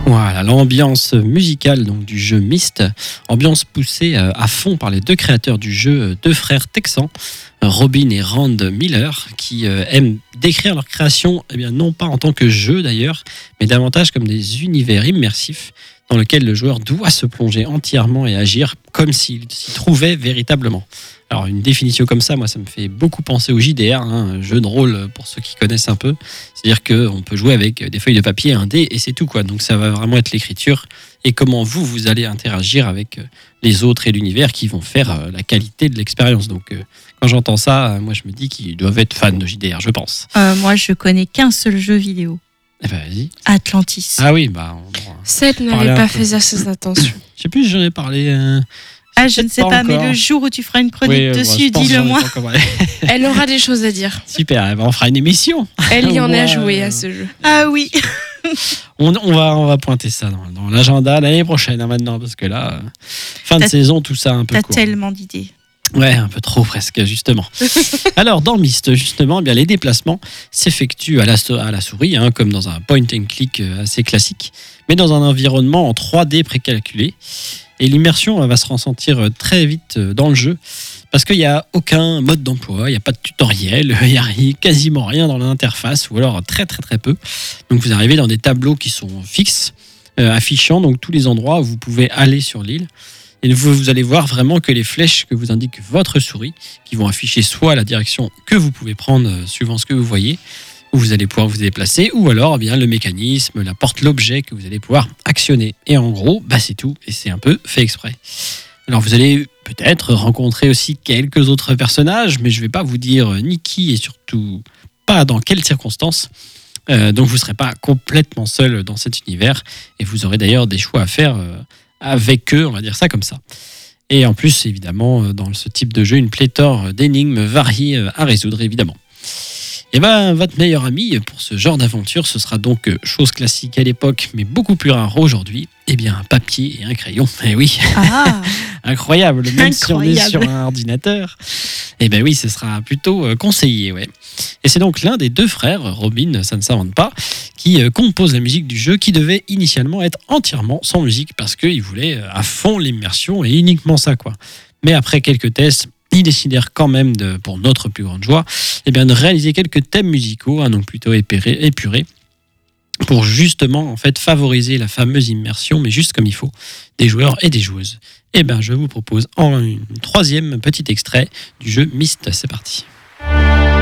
Voilà, l'ambiance musicale donc, du jeu Myst, ambiance poussée à fond par les deux créateurs du jeu, deux frères texans, Robin et Rand Miller, qui aiment décrire leur création, eh bien, non pas en tant que jeu d'ailleurs, mais davantage comme des univers immersifs dans lesquels le joueur doit se plonger entièrement et agir comme s'il s'y trouvait véritablement. Alors une définition comme ça, moi ça me fait beaucoup penser au JDR, un jeu de rôle pour ceux qui connaissent un peu. C'est-à-dire qu'on peut jouer avec des feuilles de papier, un dé et c'est tout quoi. Donc ça va vraiment être l'écriture et comment vous allez interagir avec les autres et l'univers qui vont faire la qualité de l'expérience. Donc quand j'entends ça, moi je me dis qu'ils doivent être fans de JDR, je pense. Moi, je connais qu'un seul jeu vidéo. Eh ben vas-y. Atlantis. Ah oui, bah Seth Parler n'avait un pas peu. fait assez attention. je sais plus si j'en ai parlé. Je ne sais pas, mais le jour où tu feras une chronique dessus, dis-le moi. Elle aura des choses à dire. Super, on fera une émission. Elle y en Moi, a joué à ce jeu. Ah oui. On va pointer ça dans l'agenda l'année prochaine maintenant, parce que là, fin de T'as- saison, tout ça un peu T'as court. tellement d'idées. Ouais, un peu trop presque, justement. Alors, dans Myst, justement, eh bien, les déplacements s'effectuent à la souris, comme dans un point and click assez classique, mais dans un environnement en 3D précalculé. Et l'immersion va se ressentir très vite dans le jeu, parce qu'il n'y a aucun mode d'emploi, il n'y a pas de tutoriel, il n'y a quasiment rien dans l'interface, ou alors très très très peu. Donc vous arrivez dans des tableaux qui sont fixes, affichant donc tous les endroits où vous pouvez aller sur l'île. Et vous allez voir vraiment que les flèches que vous indique votre souris, qui vont afficher soit la direction que vous pouvez prendre suivant ce que vous voyez, où vous allez pouvoir vous déplacer, ou alors eh bien, le mécanisme, la porte, l'objet que vous allez pouvoir actionner. Et en gros, c'est tout, et c'est un peu fait exprès. Alors vous allez peut-être rencontrer aussi quelques autres personnages, mais je ne vais pas vous dire ni qui et surtout pas dans quelles circonstances. Donc vous ne serez pas complètement seul dans cet univers, et vous aurez d'ailleurs des choix à faire avec eux, on va dire ça comme ça. Et en plus, évidemment, dans ce type de jeu, une pléthore d'énigmes variées à résoudre, évidemment. Et votre meilleur ami pour ce genre d'aventure, ce sera donc chose classique à l'époque, mais beaucoup plus rare aujourd'hui, un papier et un crayon. Eh oui, Ah. incroyable, même si on est Incroyable. sur un ordinateur. Oui, ce sera plutôt conseillé, ouais. Et c'est donc l'un des deux frères, Robin, ça ne s'invente pas, qui compose la musique du jeu, qui devait initialement être entièrement sans musique, parce qu'il voulait à fond l'immersion et uniquement ça, quoi. Mais après quelques tests, ils décidèrent quand même, pour notre plus grande joie, de réaliser quelques thèmes musicaux, donc plutôt épurés, pour justement en fait favoriser la fameuse immersion, mais juste comme il faut, des joueurs et des joueuses. Je vous propose un troisième petit extrait du jeu Myst. C'est parti.